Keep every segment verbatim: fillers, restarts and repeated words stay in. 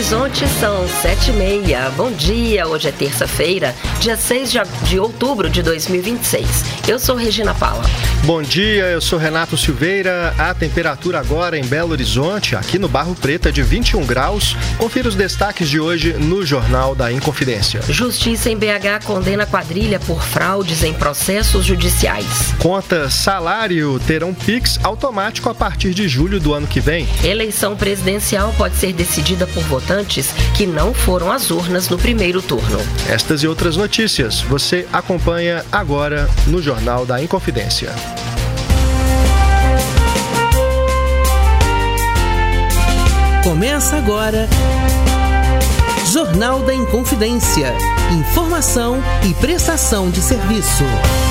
Horizonte, são sete e meia. Bom dia, hoje é terça-feira, dia seis de outubro de dois mil e vinte e seis. Eu sou Regina Paula. Bom dia, eu sou Renato Silveira. A temperatura agora em Belo Horizonte, aqui no Barro Preto, é de vinte e um graus. Confira os destaques de hoje no Jornal da Inconfidência. Justiça em B H condena quadrilha por fraudes em processos judiciais. Contas salário terão Pix automático a partir de julho do ano que vem. Eleição presidencial pode ser decidida por votantes que não foram às urnas no primeiro turno. Estas e outras notícias você acompanha agora no Jornal da Inconfidência. Começa agora Jornal da Inconfidência. Informação e prestação de serviço.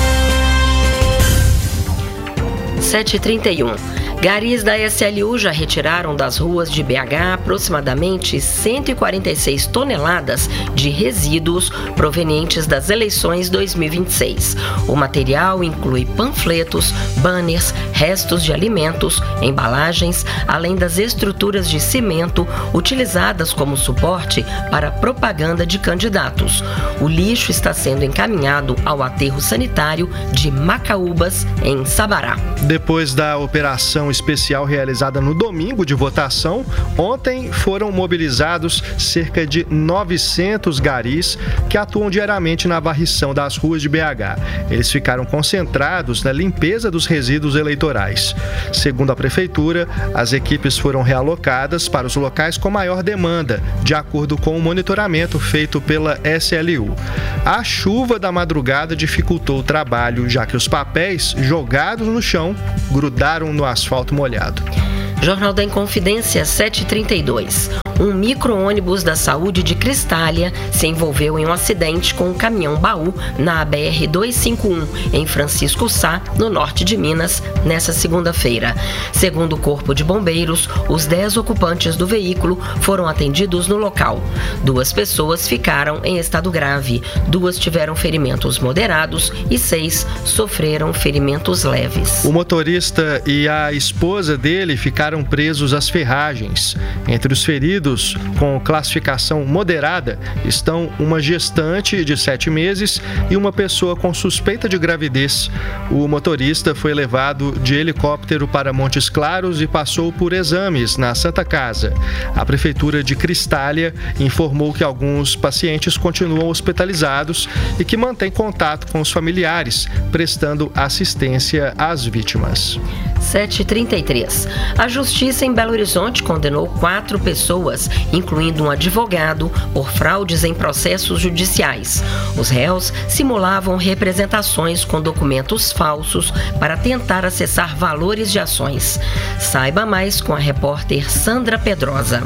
sete e trinta e um. Garis da S L U já retiraram das ruas de B H aproximadamente cento e quarenta e seis toneladas de resíduos provenientes das eleições dois mil e vinte e seis. O material inclui panfletos, banners, restos de alimentos, embalagens, além das estruturas de cimento utilizadas como suporte para propaganda de candidatos. O lixo está sendo encaminhado ao aterro sanitário de Macaúbas, em Sabará. Depois da operação especial realizada no domingo de votação, ontem foram mobilizados cerca de novecentos garis que atuam diariamente na varrição das ruas de B H. Eles ficaram concentrados na limpeza dos resíduos eleitorais. Segundo a Prefeitura, as equipes foram realocadas para os locais com maior demanda, de acordo com o monitoramento feito pela S L U. A chuva da madrugada dificultou o trabalho, já que os papéis jogados no chão grudaram no asfalto molhado. Jornal da Inconfidência, sete e trinta e dois. Um micro-ônibus da saúde de Cristália se envolveu em um acidente com um caminhão-baú na B R duzentos e cinquenta e um, em Francisco Sá, no norte de Minas, nesta segunda-feira. Segundo o Corpo de Bombeiros, os dez ocupantes do veículo foram atendidos no local. Duas pessoas ficaram em estado grave, duas tiveram ferimentos moderados e seis sofreram ferimentos leves. O motorista e a esposa dele ficaram presos às ferragens. Entre os feridos com classificação moderada estão uma gestante de sete meses e uma pessoa com suspeita de gravidez. O motorista foi levado de helicóptero para Montes Claros e passou por exames na Santa Casa. A Prefeitura de Cristália informou que alguns pacientes continuam hospitalizados e que mantém contato com os familiares, prestando assistência às vítimas. sete e trinta e três. A Justiça em Belo Horizonte condenou quatro pessoas, incluindo um advogado, por fraudes em processos judiciais. Os réus simulavam representações com documentos falsos para tentar acessar valores de ações. Saiba mais com a repórter Sandra Pedrosa.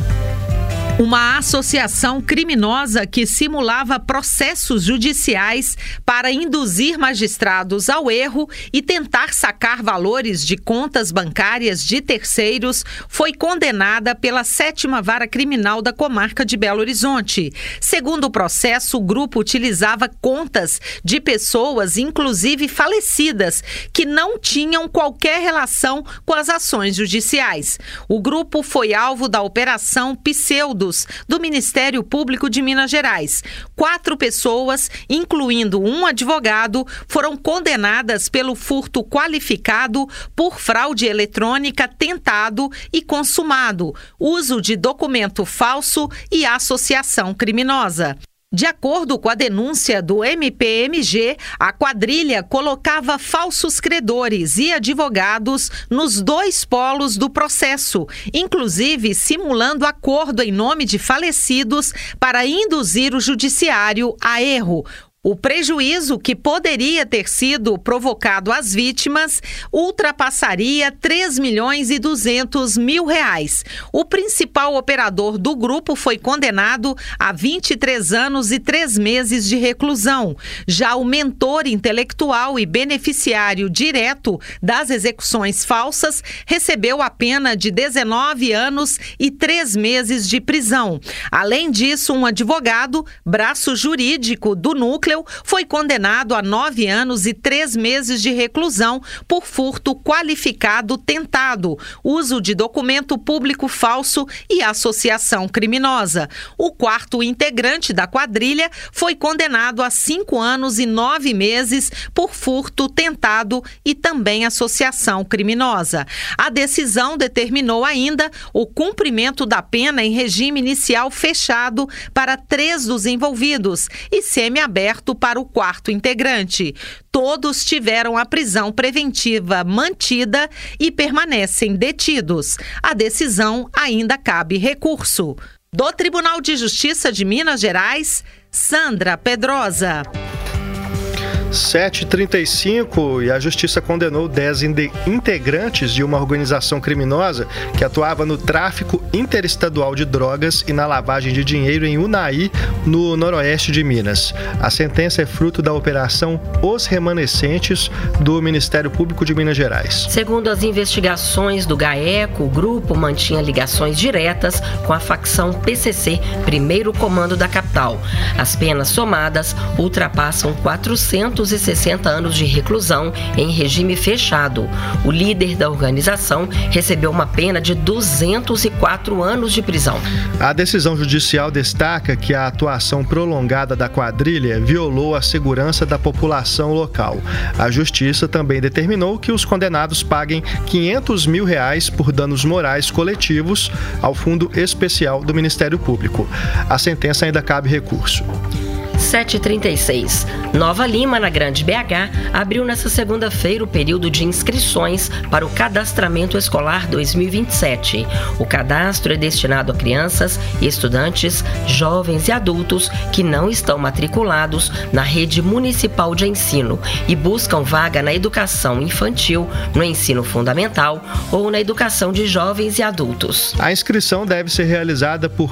Uma associação criminosa que simulava processos judiciais para induzir magistrados ao erro e tentar sacar valores de contas bancárias de terceiros foi condenada pela sétima Vara Criminal da Comarca de Belo Horizonte. Segundo o processo, o grupo utilizava contas de pessoas, inclusive falecidas, que não tinham qualquer relação com as ações judiciais. O grupo foi alvo da Operação Pseudo do Ministério Público de Minas Gerais. Quatro pessoas, incluindo um advogado, foram condenadas pelo furto qualificado por fraude eletrônica tentado e consumado, uso de documento falso e associação criminosa. De acordo com a denúncia do M P M G, a quadrilha colocava falsos credores e advogados nos dois polos do processo, inclusive simulando acordo em nome de falecidos para induzir o judiciário a erro. O prejuízo que poderia ter sido provocado às vítimas ultrapassaria três milhões e duzentos mil reais. O principal operador do grupo foi condenado a vinte e três anos e três meses de reclusão. Já o mentor intelectual e beneficiário direto das execuções falsas recebeu a pena de dezenove anos e três meses de prisão. Além disso, um advogado, braço jurídico do núcleo, núcleo foi condenado a nove anos e três meses de reclusão por furto qualificado tentado, uso de documento público falso e associação criminosa. O quarto integrante da quadrilha foi condenado a cinco anos e nove meses por furto tentado e também associação criminosa. A decisão determinou ainda o cumprimento da pena em regime inicial fechado para três dos envolvidos e semiaberto para o quarto integrante. Todos tiveram a prisão preventiva mantida e permanecem detidos. A decisão ainda cabe recurso. Do Tribunal de Justiça de Minas Gerais, Sandra Pedrosa. sete e trinta e cinco e a Justiça condenou dez integrantes de uma organização criminosa que atuava no tráfico interestadual de drogas e na lavagem de dinheiro em Unai, no noroeste de Minas. A sentença é fruto da operação Os Remanescentes do Ministério Público de Minas Gerais. Segundo as investigações do GAECO, o grupo mantinha ligações diretas com a facção P C C, primeiro comando da capital. As penas somadas ultrapassam quatrocentos e sessenta anos de reclusão em regime fechado. O líder da organização recebeu uma pena de duzentos e quatro anos de prisão. A decisão judicial destaca que a atuação prolongada da quadrilha violou a segurança da população local. A Justiça também determinou que os condenados paguem quinhentos mil reais por danos morais coletivos ao Fundo Especial do Ministério Público. A sentença ainda cabe recurso. sete e trinta e seis. Nova Lima, na Grande B H, abriu nesta segunda-feira o período de inscrições para o Cadastramento Escolar dois mil e vinte e sete. O cadastro é destinado a crianças, estudantes, jovens e adultos que não estão matriculados na rede municipal de ensino e buscam vaga na educação infantil, no ensino fundamental ou na educação de jovens e adultos. A inscrição deve ser realizada por